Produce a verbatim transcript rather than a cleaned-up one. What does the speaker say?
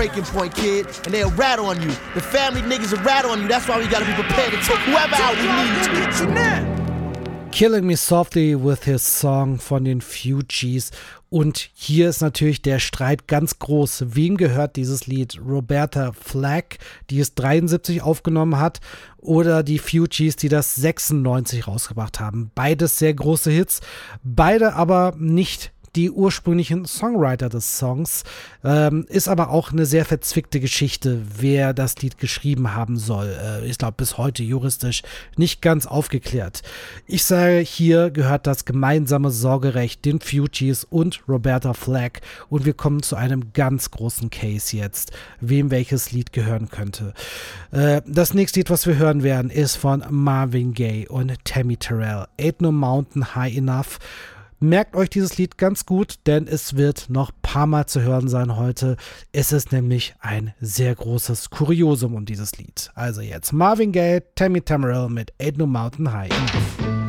breaking point, kid, and they'll rat on you. The family niggas will rat on you. That's why we gotta be prepared to take whoever out we need to. Killing Me Softly with His Song von den Fugees. Und hier ist natürlich der Streit ganz groß. Wem gehört dieses Lied? Roberta Flack, die es dreiundsiebzig aufgenommen hat, oder die Fugees, die das sechsundneunzig rausgebracht haben? Beides sehr große Hits, beide aber nicht die ursprünglichen Songwriter des Songs. Ähm, ist aber auch eine sehr verzwickte Geschichte, wer das Lied geschrieben haben soll. Äh, ich glaube, bis heute juristisch nicht ganz aufgeklärt. Ich sage, hier gehört das gemeinsame Sorgerecht den Fugees und Roberta Flack. Und wir kommen zu einem ganz großen Case jetzt, wem welches Lied gehören könnte. Äh, das nächste Lied, was wir hören werden, ist von Marvin Gaye und Tammy Terrell. Ain't No Mountain High Enough. Merkt euch dieses Lied ganz gut, denn es wird noch ein paar Mal zu hören sein heute. Es ist nämlich ein sehr großes Kuriosum um dieses Lied. Also jetzt Marvin Gaye, Tammy Terrell mit Ain't No Mountain High Enough.